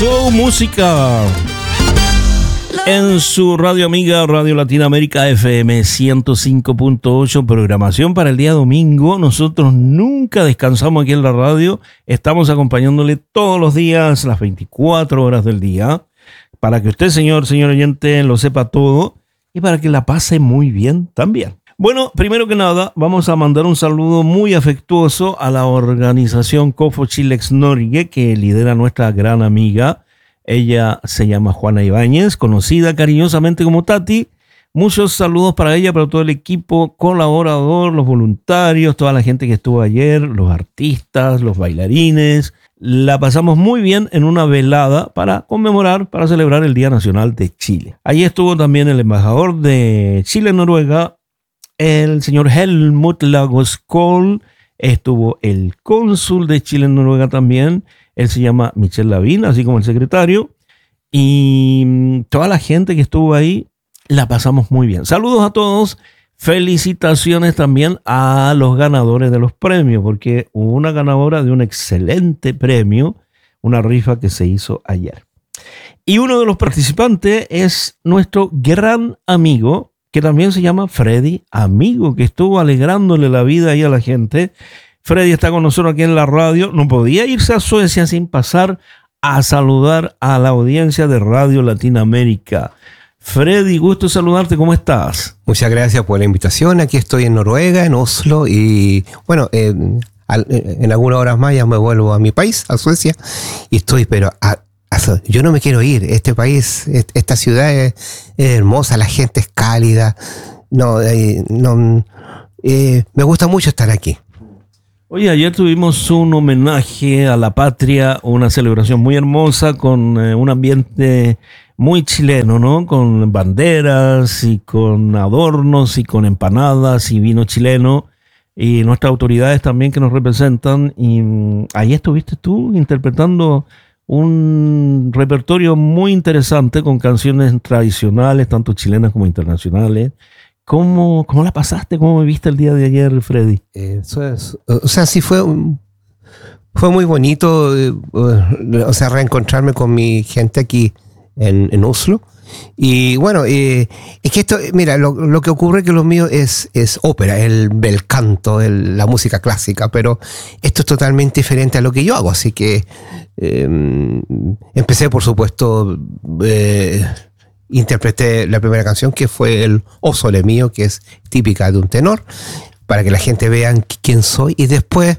Su música en su radio amiga Radio Latinoamérica FM 105.8, programación para el día domingo. Nosotros nunca descansamos aquí en la radio, estamos acompañándole todos los días, las 24 horas del día, para que usted, señor oyente, lo sepa todo y para que la pase muy bien también. Bueno, primero que nada, vamos a mandar un saludo muy afectuoso a la organización Kofo Chilex Norge, que lidera nuestra gran amiga. Ella se llama Juana Ibáñez, conocida cariñosamente como Tati. Muchos saludos para ella, para todo el equipo colaborador, los voluntarios, toda la gente que estuvo ayer, los artistas, los bailarines. La pasamos muy bien en una velada para conmemorar, para celebrar el Día Nacional de Chile. Allí estuvo también el embajador de Chile en Noruega, el señor Helmut Lagos Kohl. Estuvo el cónsul de Chile en Noruega también. Él se llama Michel Lavín, así como el secretario. Y toda la gente que estuvo ahí, la pasamos muy bien. Saludos a todos. Felicitaciones también a los ganadores de los premios, porque hubo una ganadora de un excelente premio, una rifa que se hizo ayer. Y uno de los participantes es nuestro gran amigo, que también se llama Freddy Amigo, que estuvo alegrándole la vida ahí a la gente. Freddy está con nosotros aquí en la radio. No podía irse a Suecia sin pasar a saludar a la audiencia de Radio Latinoamérica. Freddy, gusto saludarte, ¿cómo estás? Muchas gracias por la invitación. Aquí estoy en Noruega, en Oslo, y bueno, en algunas horas más ya me vuelvo a mi país, a Suecia, y estoy, pero yo no me quiero ir. Este país, esta ciudad es hermosa, la gente es cálida. Me gusta mucho estar aquí. Oye, ayer tuvimos un homenaje a la patria, una celebración muy hermosa con un ambiente muy chileno, ¿no? Con banderas y con adornos y con empanadas y vino chileno y nuestras autoridades también que nos representan. Y ahí estuviste tú interpretando un repertorio muy interesante con canciones tradicionales, tanto chilenas como internacionales. ¿Cómo la pasaste? ¿Cómo viviste el día de ayer, Freddy? Sí fue muy bonito, reencontrarme con mi gente aquí en Oslo. Y bueno, es que esto, mira, lo que ocurre es que lo mío es ópera, el bel canto, la música clásica, pero esto es totalmente diferente a lo que yo hago, así que empecé, por supuesto, interpreté la primera canción, que fue el O Sole Mio, que es típica de un tenor, para que la gente vea quién soy, y después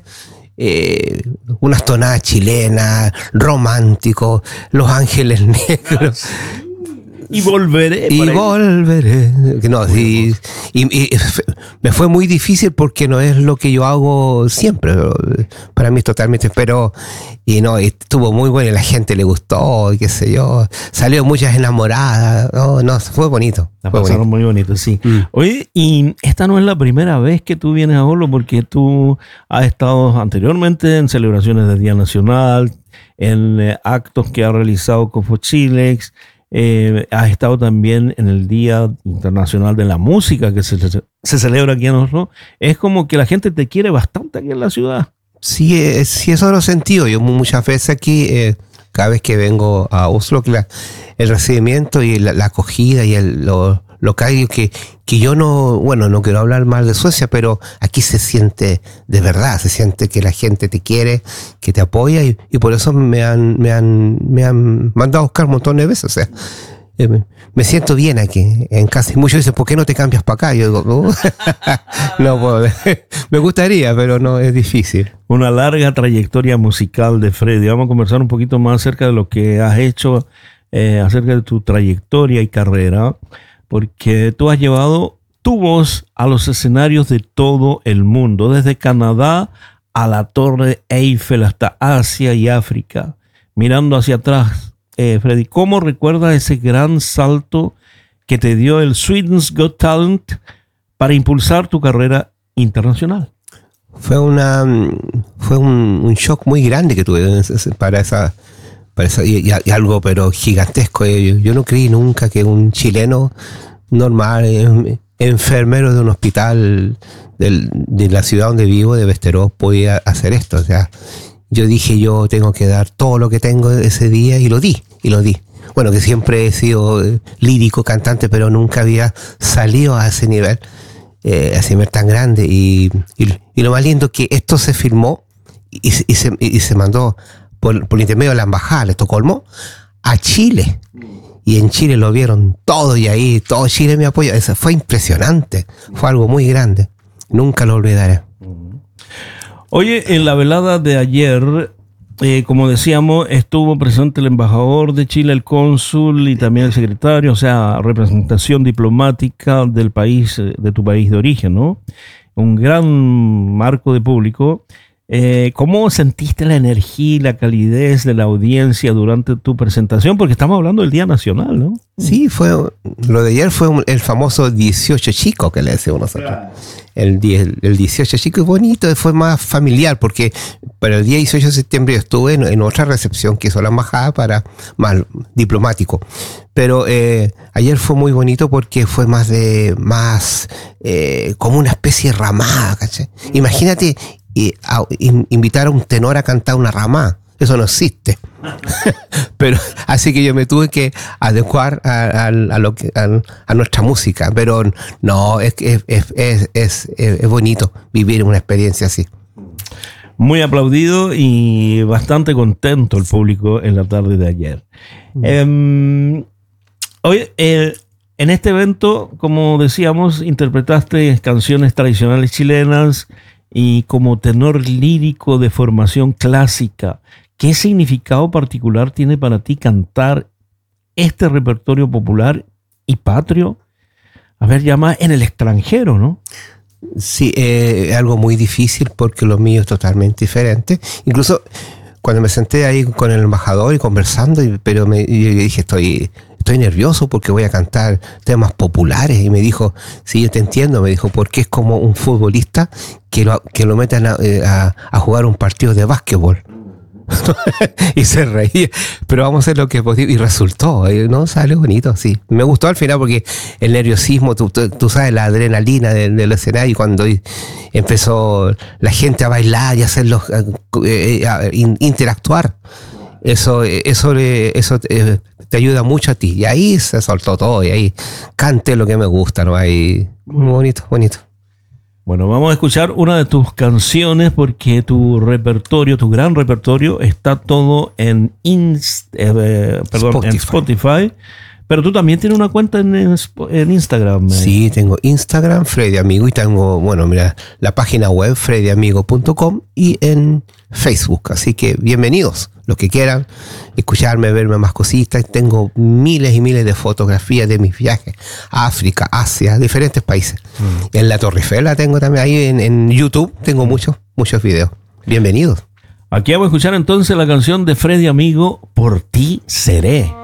unas tonadas chilenas, románticos, Los Ángeles Negros. Y volveré. No, y me fue muy difícil porque no es lo que yo hago siempre. Para mí es totalmente. Estuvo muy bueno y la gente le gustó, y qué sé yo. Salió muchas enamoradas. Fue bonito. La pasaron muy bonito, sí. Oye, y esta no es la primera vez que tú vienes a Oslo, porque tú has estado anteriormente en celebraciones del Día Nacional, en actos que ha realizado Kofo Chilex. Has estado también en el Día Internacional de la Música que se celebra aquí en Oslo. Es como que la gente te quiere bastante aquí en la ciudad. Sí, eso lo he sentido. Yo muchas veces aquí, cada vez que vengo a Oslo, el recibimiento y la acogida y lo que yo no quiero hablar mal de Suecia, pero aquí se siente de verdad, se siente que la gente te quiere, que te apoya, y por eso me han mandado a buscar un montón de veces. O sea, me siento bien aquí en casa, y muchos dicen, ¿por qué no te cambias para acá? Yo digo, no puedo. Me gustaría, pero no, es difícil. Una larga trayectoria musical de Freddy. Vamos a conversar un poquito más acerca de lo que has hecho, acerca de tu trayectoria y carrera, porque tú has llevado tu voz a los escenarios de todo el mundo, desde Canadá a la Torre Eiffel hasta Asia y África. Mirando hacia atrás, Freddy, ¿cómo recuerdas ese gran salto que te dio el Sweden's Got Talent para impulsar tu carrera internacional? Fue un shock muy grande que tuve para esa y algo pero gigantesco. Yo no creí nunca que un chileno normal, enfermero de un hospital de la ciudad donde vivo, de Västerås, podía hacer esto. O sea, yo dije, yo tengo que dar todo lo que tengo ese día, y lo di. Bueno, que siempre he sido lírico, cantante, pero nunca había salido a ese nivel tan grande. Y lo más lindo es que esto se filmó y se mandó por intermedio de la embajada de Estocolmo a Chile. Y en Chile lo vieron todo, y ahí todo Chile me apoyó. Eso fue impresionante, fue algo muy grande. Nunca lo olvidaré. Oye, en la velada de ayer, como decíamos, estuvo presente el embajador de Chile, el cónsul y también el secretario, o sea, representación diplomática del país, de tu país de origen, ¿no? Un gran marco de público. ¿Cómo sentiste la energía y la calidez de la audiencia durante tu presentación? Porque estamos hablando del Día Nacional, ¿no? Sí, lo de ayer fue el famoso 18 chico que le decimos nosotros. Claro. El 18 chico es bonito, fue más familiar, porque para el día 18 de septiembre yo estuve en otra recepción que hizo la embajada para más diplomático. Pero ayer fue muy bonito porque fue como una especie de ramada, ¿cachai? Imagínate invitar a un tenor a cantar una ramada. Eso no existe. Pero así que yo me tuve que adecuar a nuestra música. Pero no, es bonito vivir una experiencia así. Muy aplaudido y bastante contento el público en la tarde de ayer. Hoy, en este evento, como decíamos, interpretaste canciones tradicionales chilenas y como tenor lírico de formación clásica. ¿Qué significado particular tiene para ti cantar este repertorio popular y patrio? A ver, ya más en el extranjero, ¿no? Sí, es algo muy difícil porque lo mío es totalmente diferente. Incluso cuando me senté ahí con el embajador y conversando, pero yo dije, estoy nervioso porque voy a cantar temas populares. Y me dijo, sí, yo te entiendo, me dijo, porque es como un futbolista que lo metan a jugar un partido de básquetbol. Y se reía, pero vamos a hacer lo que es posible. Y resultó, ¿no? Salió bonito, sí. Me gustó al final porque el nerviosismo, tú sabes, la adrenalina del escenario, y cuando empezó la gente a bailar y a hacerlos interactuar, eso te ayuda mucho a ti. Y ahí se soltó todo, y ahí canté lo que me gusta, ¿no? Ahí, bonito. Bueno, vamos a escuchar una de tus canciones porque tu gran repertorio está todo en Spotify. Pero tú también tienes una cuenta en Instagram. Sí, tengo Instagram, Freddy Amigo, y tengo, la página web freddyamigo.com y en Facebook. Así que bienvenidos, los que quieran escucharme, verme más cositas. Tengo miles y miles de fotografías de mis viajes a África, Asia, diferentes países. En la Torre Eiffel la tengo también, ahí en YouTube tengo muchos videos. Bienvenidos. Aquí vamos a escuchar entonces la canción de Freddy Amigo, Por ti seré.